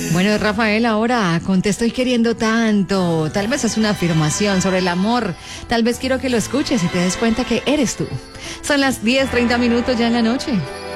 Bueno, Rafael, ahora con Te estoy queriendo tanto, tal vez es una afirmación sobre el amor, tal vez quiero que lo escuches y te des cuenta que eres tú. Son las 10:30 ya en la noche.